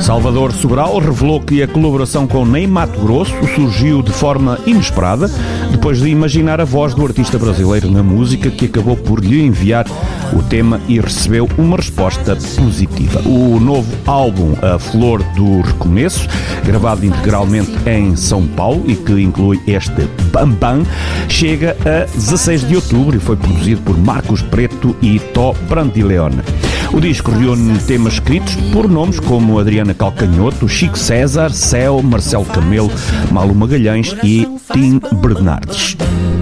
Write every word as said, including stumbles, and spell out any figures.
Salvador Sobral revelou que a colaboração com Ney Matogrosso surgiu de forma inesperada, depois de imaginar a voz do artista brasileiro na música, que acabou por lhe enviar o tema e recebeu uma resposta positiva. O novo álbum, A Flor do Recomeço, gravado integralmente em São Paulo e que inclui este Bam Bam, chega a dezasseis de outubro e foi produzido por Marcos Preto e Tó Brandileone. O disco reúne temas escritos por nomes como Adriana Calcanhoto, Chico César, Céu, Marcelo Camelo, Malu Magalhães e Tim Bernardes.